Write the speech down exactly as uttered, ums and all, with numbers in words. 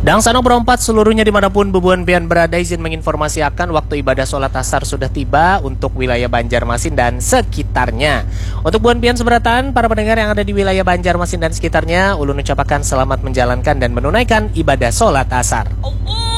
Dang Sanok berempat seluruhnya dimanapun Bubuan Pian berada, izin menginformasikan waktu ibadah sholat asar sudah tiba untuk wilayah Banjarmasin dan sekitarnya. Untuk Buan Pian seberatan, para pendengar yang ada di wilayah Banjarmasin dan sekitarnya, ulun ucapkan selamat menjalankan dan menunaikan ibadah sholat asar.